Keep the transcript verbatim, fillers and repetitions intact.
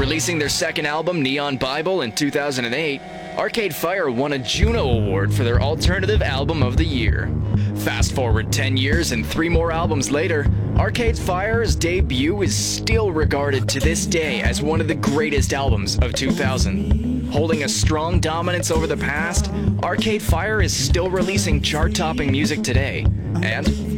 Releasing their second album, Neon Bible, in two thousand eight, Arcade Fire won a Juno Award for their Alternative Album of the Year. Fast forward ten years and three more albums later, Arcade Fire's debut is still regarded to this day as one of the greatest albums of two thousand. Holding a strong dominance over the past, Arcade Fire is still releasing chart-topping music today, and